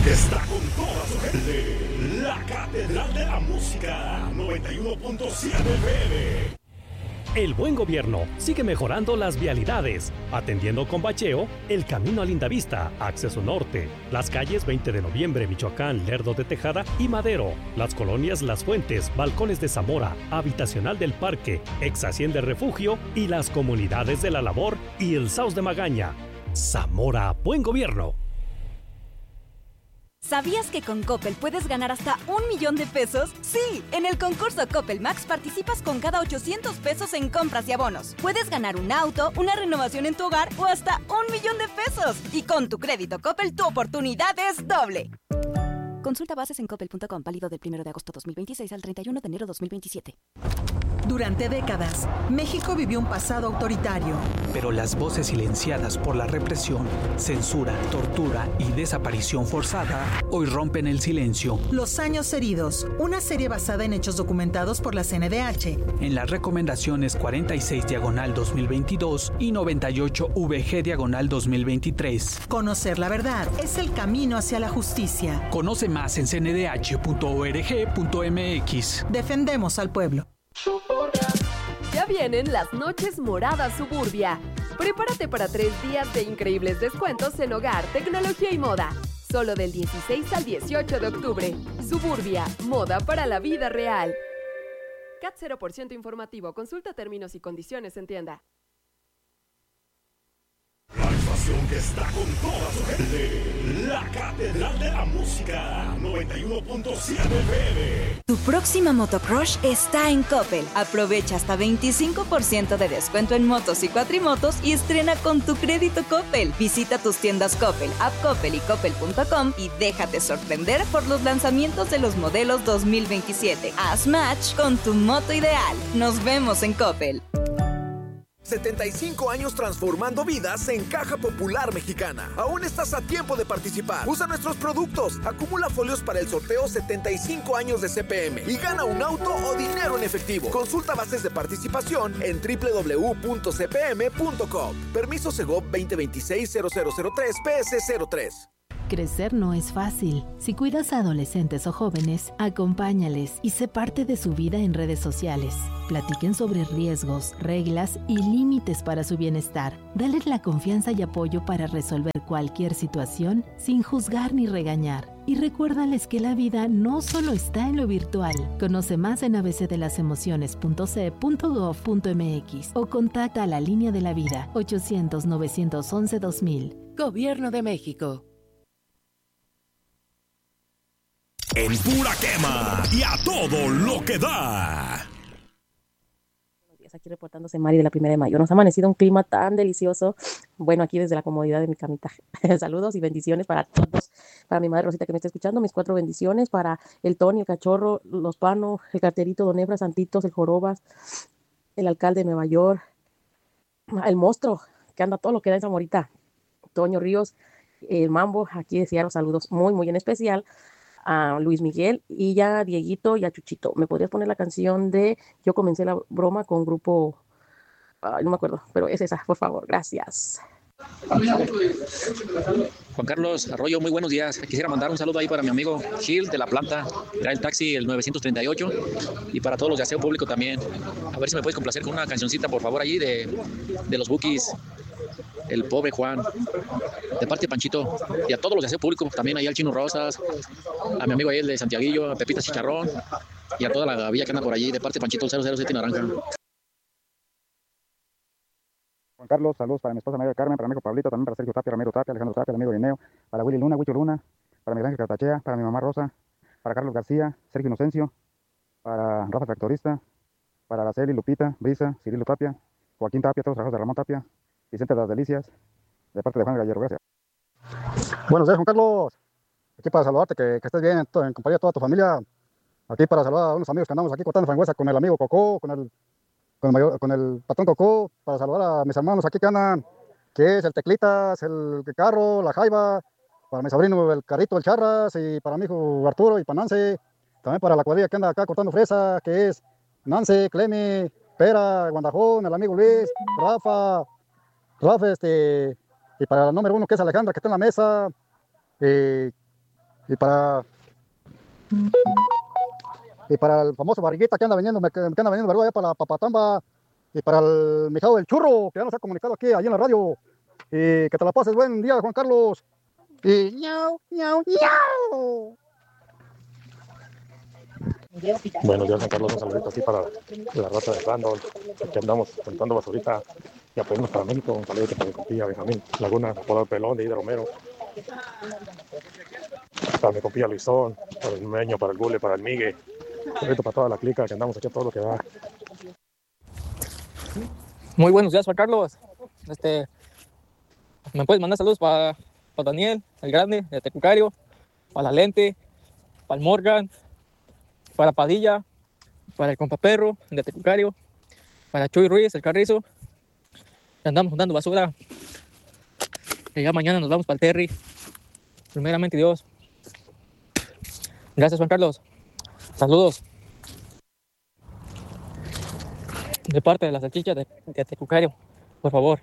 que está con toda su gente. La Catedral de la Música, 91.7 FM. El buen gobierno sigue mejorando las vialidades, atendiendo con bacheo el camino a Lindavista, acceso norte, las calles 20 de noviembre, Michoacán, Lerdo de Tejada y Madero, las colonias Las Fuentes, Balcones de Zamora, Habitacional del Parque, Ex Hacienda Refugio y las comunidades de La Labor y el Saus de Magaña. Zamora, buen gobierno. ¿Sabías que con Coppel puedes ganar hasta $1,000,000? Sí, en el concurso Coppel Max participas con cada 800 pesos en compras y abonos. Puedes ganar un auto, una renovación en tu hogar o hasta $1,000,000. Y con tu crédito Coppel, tu oportunidad es doble. Consulta bases en coppel.com, válido del 1 de agosto 2026 al 31 de enero 2027. Durante décadas, México vivió un pasado autoritario. Pero las voces silenciadas por la represión, censura, tortura y desaparición forzada hoy rompen el silencio. Los años heridos, una serie basada en hechos documentados por la CNDH. En las recomendaciones 46/2022 y 98VG/2023. Conocer la verdad es el camino hacia la justicia. Conoce más en cndh.org.mx. Defendemos al pueblo. Ya vienen las noches moradas Suburbia. Prepárate para 3 días de increíbles descuentos en hogar, tecnología y moda. Solo del 16 al 18 de octubre. Suburbia, moda para la vida real. CAT 0% informativo. Consulta términos y condiciones en tienda. La estación que está con toda su gente. La Catedral de la Música, 91.7 FM. Tu próxima motocrush está en Coppel. Aprovecha hasta 25% de descuento en motos y cuatrimotos y estrena con tu crédito Coppel. Visita tus tiendas Coppel, App Coppel y Coppel.com y déjate sorprender por los lanzamientos de los modelos 2027. Haz match con tu moto ideal. Nos vemos en Coppel. 75 años transformando vidas en Caja Popular Mexicana. Aún estás a tiempo de participar. Usa nuestros productos. Acumula folios para el sorteo 75 años de CPM y gana un auto o dinero en efectivo. Consulta bases de participación en www.cpm.com. Permiso Segov 2026-0003 PS03. Crecer no es fácil. Si cuidas a adolescentes o jóvenes, acompáñales y sé parte de su vida en redes sociales. Platiquen sobre riesgos, reglas y límites para su bienestar. Dales la confianza y apoyo para resolver cualquier situación sin juzgar ni regañar. Y recuérdales que la vida no solo está en lo virtual. Conoce más en abcdelasemociones.ce.gov.mx o contacta a la Línea de la Vida 800-911-2000. Gobierno de México. En pura quema y a todo lo que da. Buenos días, aquí reportándose Mari de la 1 de mayo. Nos ha amanecido un clima tan delicioso. Bueno, aquí desde la comodidad de mi camita. Saludos y bendiciones para todos. Para mi madre Rosita que me está escuchando, mis 4 bendiciones. Para el Tony, el cachorro, los Pano, el carterito, Don Efra, Santitos, el Jorobas, el alcalde de Nueva York, el monstruo que anda todo lo que da en Zamorita, Toño Ríos, el Mambo, aquí decía los saludos muy, muy en especial a Luis Miguel y ya a Dieguito y a Chuchito. ¿Me podrías poner la canción de Yo comencé la broma con grupo? No me acuerdo, pero es esa, por favor. Gracias. Juan Carlos Arroyo, muy buenos días. Quisiera mandar un saludo ahí para mi amigo Gil de La Planta, trae el taxi el 938 y para todos los de aseo público también. A ver si me puedes complacer con una cancioncita, por favor, allí de los Bukis. El pobre Juan, de parte de Panchito, y a todos los de aseo público, también ahí al Chino Rosas, a mi amigo ahí el de Santiaguillo, a Pepita Chicharrón, y a toda la villa que anda por allí, de parte de Panchito 007 Naranja. Juan Carlos, saludos para mi esposa María Carmen, para mi hijo Pablito, también para Sergio Tapia, Ramiro Tapia, Alejandro Tapia, el amigo Lineo, para Willy Luna, Huicho Luna, para Miguel Ángel Cartachea, para mi mamá Rosa, para Carlos García, Sergio Inocencio, para Rafa Tractorista, para Araceli, Lupita, Brisa, Cirilo Tapia, Joaquín Tapia, todos los trabajos de Ramón Tapia, Vicente de las Delicias, de parte de Juan Gallero, gracias. Buenos días, Juan Carlos. Aquí para saludarte, que estés bien en compañía de toda tu familia. Aquí para saludar a unos amigos que andamos aquí cortando frangüesa con el amigo Cocó, con el patrón Cocó, para saludar a mis hermanos aquí que andan, que es el Teclitas, el Carro, la Jaiba, para mi sobrino el Carrito, el Charras, y para mi hijo Arturo y para Nance, también para la cuadrilla que anda acá cortando fresa, que es Nance, Clemi, Pera, Guandajón, el amigo Luis, Rafa, y para el número 1 que es Alejandra, que está en la mesa, Y para el famoso Barriguita que anda vendiendo, que anda vendiendo verdura allá para la Papatamba. Y para el mijado del churro, que ya nos ha comunicado aquí, allí en la radio. Y que te la pases buen día, Juan Carlos. Y ñau, ñau, ñau. Buenos días, Juan Carlos, un saludito así para la raza de Randall. Aquí andamos contando basurita y apoyarnos para México. Un saludito para mi compilla Benjamín Laguna, apodado Pelón de Ida Romero. Para mi compilla Luisón, para el Meño, para el Gule, para el Migue. Un saludito para toda la clica que andamos aquí a todo lo que da. Muy buenos días, Juan Carlos. ¿Me puedes mandar saludos para Daniel, el grande, de Tecucario, para la Lente, para el Morgan, para Padilla, para el compa Perro, de Tecucario, para Chuy Ruiz, el Carrizo? Andamos juntando basura. Y ya mañana nos vamos para el Terry. Primeramente Dios. Gracias, Juan Carlos. Saludos. De parte de la salchicha de Tecucario, por favor.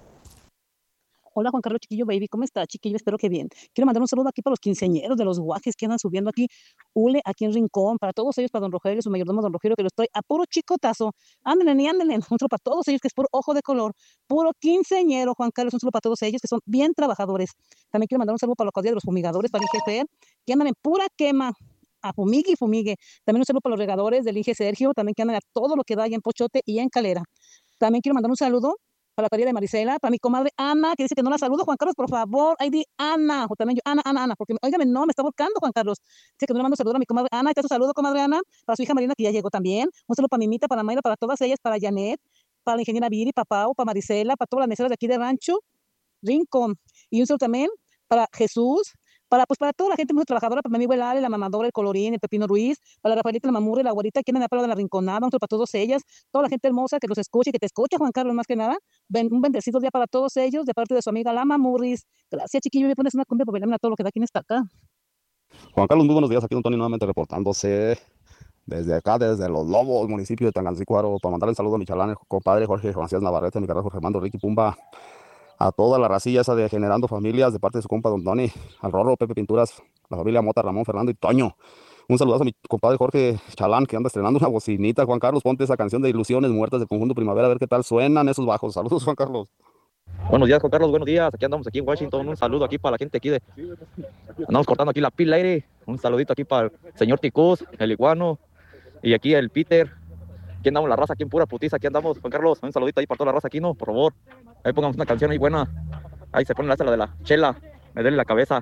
Hola Juan Carlos Chiquillo Baby, ¿cómo está Chiquillo? Espero que bien. Quiero mandar un saludo aquí para los quinceañeros de los guajes que andan subiendo aquí, Ule, aquí en Rincón, para todos ellos, para don Rogelio, su mayordomo don Rogelio, que los trae a puro chicotazo. Ándenle, ándenle, un saludo para todos ellos, que es puro ojo de color, puro quinceañero, Juan Carlos, un saludo para todos ellos, que son bien trabajadores. También quiero mandar un saludo para la alcaldía de los fumigadores, para el IGCR, que andan en pura quema, a fumigue y fumigue. También un saludo para los regadores del IG Sergio, también que andan a todo lo que da allá en Pochote y en Calera. También quiero mandar un saludo para la tarea de Marisela, para mi comadre Ana, que dice que no la saludo. Juan Carlos, por favor, ahí di Ana, o también yo, Ana, porque, óigame, no, me está volcando, Juan Carlos. Dice que no le mando saludo a mi comadre Ana, y te saludo, comadre Ana, para su hija Marina, que ya llegó también. Un saludo para Mimita, para Mayra, para todas ellas, para Janet, para la ingeniera Viri, para Pau, para Marisela, para todas las meseras de aquí de Rancho Rincón. Y un saludo también para Jesús, para toda la gente muy trabajadora, para mi amigo el Ale, la mamadora, el Colorín, el Pepino Ruiz, para la Rafaelita, la Mamurra, la Guarita, que andan a palo de la Rinconada, un saludo para todas ellas, toda la gente hermosa que los escucha y que te escucha, Juan Carlos, más que nada. Un bendecido día para todos ellos, de parte de su amiga la Mamurris. Gracias, Chiquillo, me pones una cumbia para bailarme a todo lo que da quien está acá. Juan Carlos, muy buenos días, aquí don Tony nuevamente reportándose desde acá, desde Los Lobos, municipio de Tangancícuaro, para mandarle un saludo a mi chalán, el compadre Jorge Francisco Navarrete, a mi carnal Jorge Armando Ricky Pumba, a toda la racilla esa de Generando Familias, de parte de su compa don Tony, al Rorro, Pepe Pinturas, la familia Mota, Ramón, Fernando y Toño. Un saludazo a mi compadre Jorge Chalán, que anda estrenando una bocinita. Juan Carlos, ponte esa canción de Ilusiones Muertas del Conjunto Primavera, a ver qué tal suenan esos bajos. Saludos, Juan Carlos. Buenos días, Juan Carlos, buenos días. Aquí andamos aquí en Washington. Un saludo aquí para la gente aquí andamos cortando aquí la pila aire. Un saludito aquí para el señor Ticuz, el Iguano, y aquí el Peter. Aquí andamos la raza, aquí en pura putiza. Aquí andamos, Juan Carlos. Un saludito ahí para toda la raza aquí, ¿no? Por favor. Ahí pongamos una canción ahí buena. Ahí se pone la de la chela. Me duele la cabeza.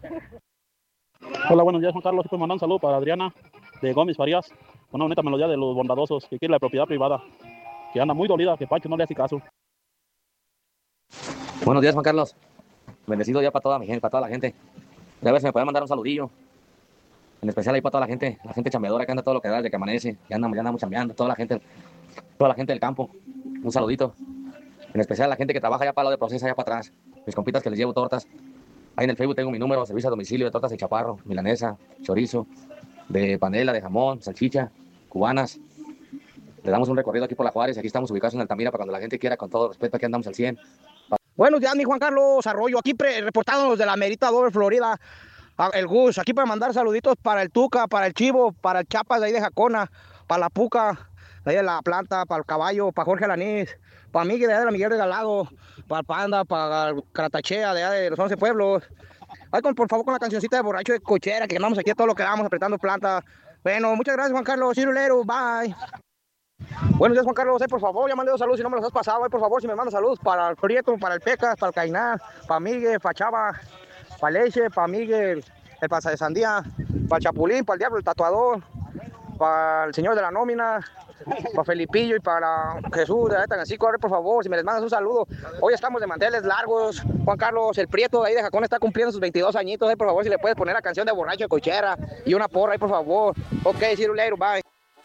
Hola, buenos días, Juan Carlos. Quiero mandar un saludo para Adriana de Gómez Farías, una bonita melodía de Los Bondadosos, que quiere la propiedad privada, que anda muy dolida, que Pacho no le hace caso. Buenos días, Juan Carlos. Bendecido día para toda mi gente, para toda la gente. A ver si me pueden mandar un saludillo. En especial ahí para toda la gente chambeadora que anda todo lo que da, de que amanece, ya andamos chambeando, toda la gente del campo. Un saludito. En especial la gente que trabaja allá para lo de proceso, allá para atrás. Mis compitas que les llevo tortas. Ahí en el Facebook tengo mi número, servicio a domicilio de tortas de chaparro, milanesa, chorizo, de panela, de jamón, salchicha, cubanas. Le damos un recorrido aquí por la Juárez. Aquí estamos ubicados en Altamira para cuando la gente quiera, con todo respeto, aquí andamos al 100. Buenos días, mi Juan Carlos Arroyo, aquí reportándonos de la Merita Doble Florida, el Gus, aquí para mandar saluditos para el Tuca, para el Chivo, para el Chapas de ahí de Jacona, para la Puca, de ahí de la Planta, para el Caballo, para Jorge Alanís, para Miguel de allá de la Miguel Regalado, para el Panda, para el Caratachea de allá de los 11 pueblos. Ay, por favor, con la cancioncita de Borracho de Cochera, que andamos aquí a todo lo que damos, apretando planta. Bueno, muchas gracias, Juan Carlos, cirulero, bye. Buenos días, Juan Carlos, por favor, ya mandé 2 saludos si no me los has pasado, por favor, si me mandan saludos para el Prieto, para el Pecas, para el Cainán, para Miguel, para Chava, para Leche, para Miguel, el Pasa de Sandía, para el Chapulín, para el Diablo, el Tatuador, para el Señor de la Nómina, para Felipillo y para Jesús de Tangancico, por favor, si me les mandas un saludo. Hoy estamos de manteles largos, Juan Carlos, el Prieto de ahí de Jacón está cumpliendo sus 22 añitos, por favor, si le puedes poner la canción de Borracho de Cochera y una porra ahí, por favor. Ok, cirulero, bye.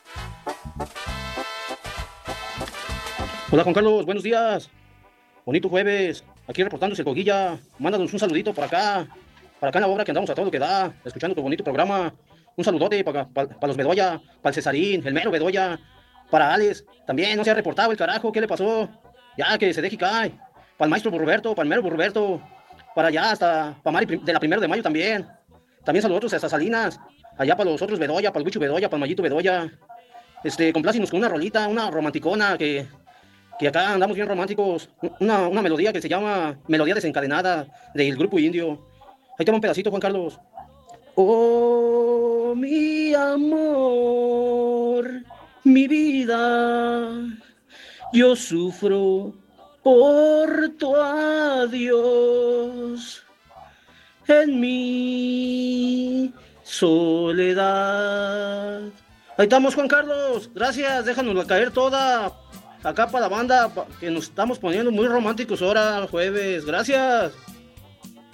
Hola, Juan Carlos, buenos días. Bonito jueves. Aquí reportándose el Coguilla. Mándanos un saludito por acá en la obra que andamos a todo lo que da, escuchando tu bonito programa. Un saludote para los Bedoya, para el Cesarín, el mero Bedoya, para Alex. También no se ha reportado el carajo, ¿qué le pasó? Ya que se deje caer. Para el maestro Roberto, para el mero Roberto, para allá hasta para Mari de la 1 de mayo también. También saludos a Salinas, allá para los otros Bedoya, para el Huicho Bedoya, para el Mayito Bedoya. Complácenos con una rolita, una romanticona, que acá andamos bien románticos. Una melodía que se llama Melodía Desencadenada, del Grupo Indio. Ahí te va un pedacito, Juan Carlos. Oh, mi amor, mi vida, yo sufro por tu adiós en mi soledad. Ahí estamos, Juan Carlos, gracias, déjanosla caer toda acá para la banda, que nos estamos poniendo muy románticos ahora, jueves, gracias.